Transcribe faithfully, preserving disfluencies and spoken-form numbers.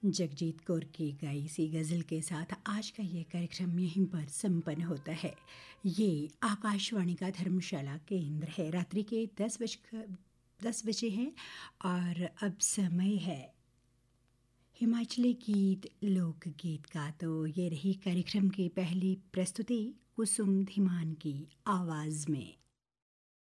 जगजीत कौर की गाई सी गज़ल के साथ आज का ये कार्यक्रम यहीं पर संपन्न होता है। ये आकाशवाणी का धर्मशाला केंद्र है। रात्रि के दस बज दस बजे हैं और अब समय है हिमाचली गीत लोकगीत का। तो ये रही कार्यक्रम की पहली प्रस्तुति कुसुम धीमान की आवाज़ में।